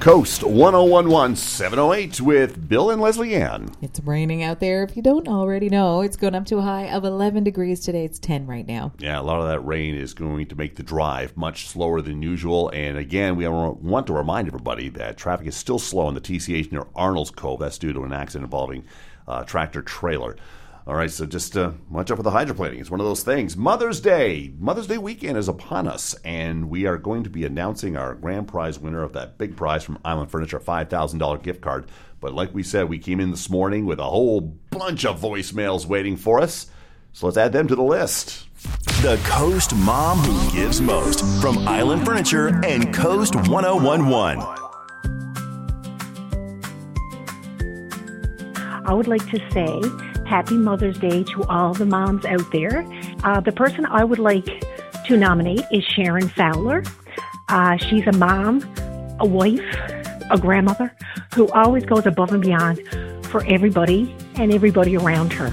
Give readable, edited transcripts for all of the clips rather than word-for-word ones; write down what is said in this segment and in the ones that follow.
Coast 1011-708 with Bill and Leslie Ann. It's raining out there. If you don't already know, it's going up to a high of 11 degrees today. It's 10 right now. Yeah, a lot of that rain is going to make the drive much slower than usual. And again, we want to remind everybody that traffic is still slow on the TCH near Arnold's Cove. That's due to an accident involving tractor trailer. All right, so just watch out for the hydroplaning. It's one of those things. Mother's Day weekend is upon us, and we are going to be announcing our grand prize winner of that big prize from Island Furniture, $5,000 gift card. But like we said, we came in this morning with a whole bunch of voicemails waiting for us, so let's add them to the list. The Coast Mom Who Gives Most from Island Furniture and Coast 1011. I would like to say Happy Mother's Day to all the moms out there. The person I would like to nominate is Sharon Fowler. She's a mom, a wife, a grandmother who always goes above and beyond for everybody and everybody around her.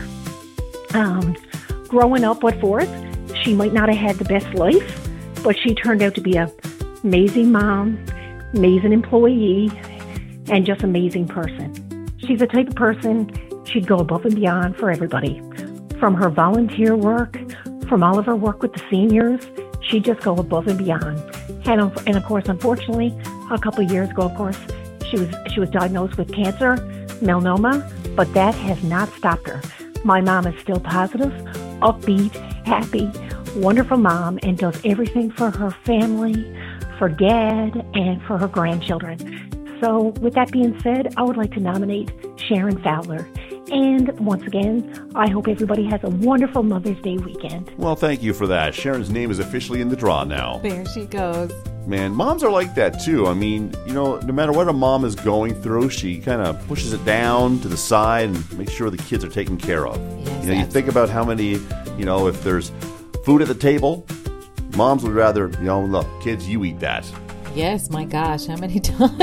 Growing up with Forth, she might not have had the best life, but she turned out to be an amazing mom, amazing employee, and just amazing person. She's the type of person she'd go above and beyond for everybody. From her volunteer work, from all of her work with the seniors, she'd just go above and beyond. And of course, unfortunately, a couple of years ago, of course, she was diagnosed with cancer, melanoma, but that has not stopped her. My mom is still positive, upbeat, happy, wonderful mom, and does everything for her family, for Dad, and for her grandchildren. So with that being said, I would like to nominate Sharon Fowler. And once again, I hope everybody has a wonderful Mother's Day weekend. Well, thank you for that. Sharon's name is officially in the draw now. There she goes. Man, moms are like that too. I mean, no matter what a mom is going through, she kind of pushes it down to the side and makes sure the kids are taken care of. Yes, you think about how many, if there's food at the table, moms would rather, look, kids, you eat that. Yes, my gosh, how many times?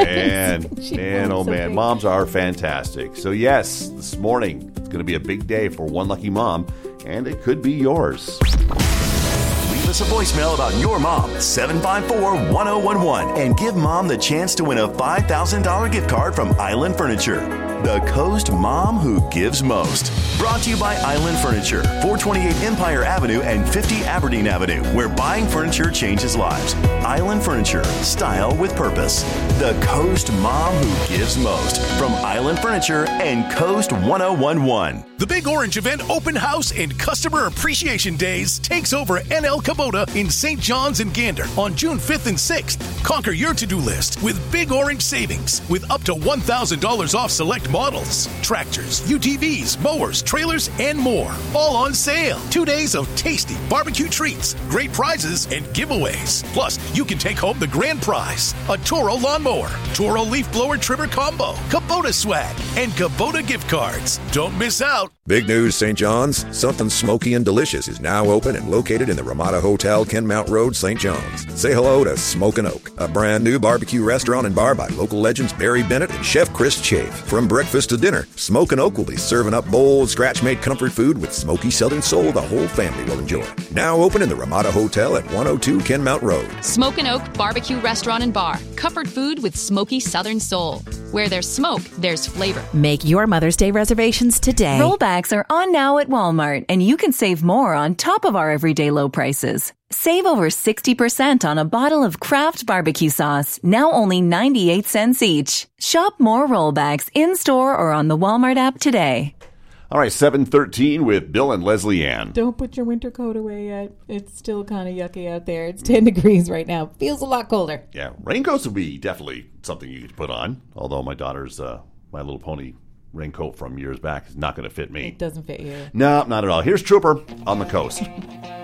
Man, moms are fantastic. So yes, this morning, it's going to be a big day for one lucky mom, and it could be yours. Leave us a voicemail about your mom, 754-1011, and give Mom the chance to win a $5,000 gift card from Island Furniture. The Coast Mom Who Gives Most. Brought to you by Island Furniture, 428 Empire Avenue and 50 Aberdeen Avenue, where buying furniture changes lives. Island Furniture, style with purpose. The Coast Mom Who Gives Most from Island Furniture and Coast 1011. The Big Orange Event Open House and Customer Appreciation Days takes over NL Kubota in St. John's and Gander on June 5th and 6th. Conquer your to-do list with Big Orange savings with up to $1,000 off select models, tractors, UTVs, mowers, trailers, and more. All on sale. 2 days of tasty barbecue treats, great prizes, and giveaways. Plus, you can take home the grand prize, a Toro lawnmower, Toro leaf blower trimmer combo, Kubota swag, and Kubota gift cards. Don't miss out. Big news, St. John's. Something smoky and delicious is now open and located in the Ramada Hotel, Kenmount Road, St. John's. Say hello to Smokin' Oak, a brand new barbecue restaurant and bar by local legends Barry Bennett and Chef Chris Chafe. From breakfast to dinner, Smokin' Oak will be serving up bold, scratch-made comfort food with smoky Southern soul the whole family will enjoy. Now open in the Ramada Hotel at 102 Kenmount Road. Smokin' Oak Barbecue Restaurant and Bar. Comfort food with smoky Southern soul. Where there's smoke, there's flavor. Make your Mother's Day reservations today. Rollbacks are on now at Walmart, and you can save more on top of our everyday low prices. Save over 60% on a bottle of Kraft barbecue sauce, now only 98 cents each. Shop more rollbacks in-store or on the Walmart app today. All right, 7:13 with Bill and Leslie Ann. Don't put your winter coat away yet. It's still kind of yucky out there. It's 10 degrees right now. Feels a lot colder. Yeah, raincoats would be definitely something you could put on, although my daughter's My Little Pony raincoat from years back is not going to fit me. It doesn't fit you. No, not at all. Here's Trooper on the Coast.